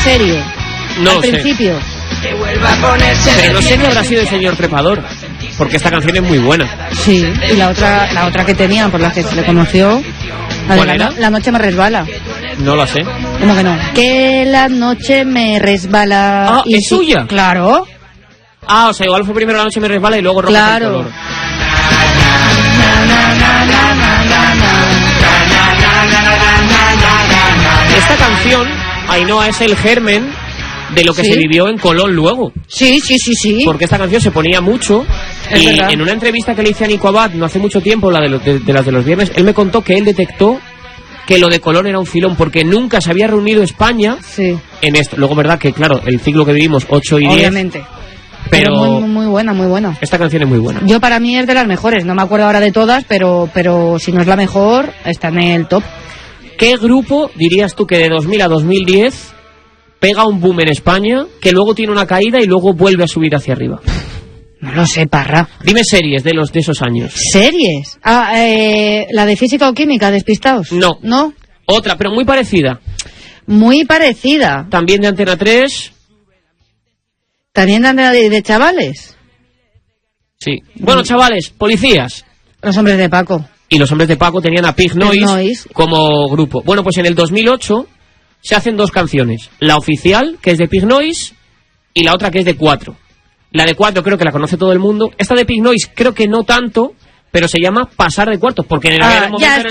serie. No al sé. principio. Pero no sé qué habrá sido el señor trepador, porque esta canción es muy buena. Sí, y la otra que tenía, por la que se le conoció, ¿Cuál era? La noche me resbala. No la sé. ¿Cómo que no? Que la noche me resbala. Ah, ¿es suya? Claro. Ah, o sea, igual fue primero La noche me resbala y luego Ropa Claro. el color. Esta canción, Ainhoa, es el germen de lo que ¿Sí? se vivió en Colón luego. Sí. Porque esta canción se ponía mucho. Es Y verdad. en una entrevista que le hice a Nico Abad no hace mucho tiempo, la de las de los viernes, él me contó que él detectó que lo de Colón era un filón, porque nunca se había reunido España Sí. en esto. Luego, verdad que, claro, el ciclo que vivimos, 8 y 10, Obviamente. pero muy buena, muy buena. esta canción es muy buena. Yo para mí es de las mejores, no me acuerdo ahora de todas, pero si no es la mejor, está en el top. ¿Qué grupo dirías tú que de 2000 a 2010 pega un boom en España, que luego tiene una caída y luego vuelve a subir hacia arriba? No lo sé, Parra. Dime series de esos años. ¿Series? La de física o química, despistados. No. ¿No? Otra, pero muy parecida. Muy parecida. También de Antena 3. También de chavales. Sí. Bueno, chavales, policías. Los hombres de Paco. Y los hombres de Paco tenían a Pig Noise, Noise. como grupo. Bueno, pues en el 2008 se hacen dos canciones. La oficial, que es de Pig Noise, y la otra que es de 4. La de 4 creo que la conoce todo el mundo. Esta de Pig Noise creo que no tanto, pero se llama Pasar de Cuartos, porque en el momento Ya en el